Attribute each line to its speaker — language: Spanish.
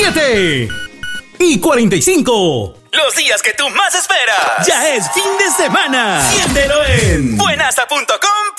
Speaker 1: 7:45.
Speaker 2: Los días que tú más esperas.
Speaker 1: Ya es fin de semana.
Speaker 2: Siéntelo en buenasa.com.co.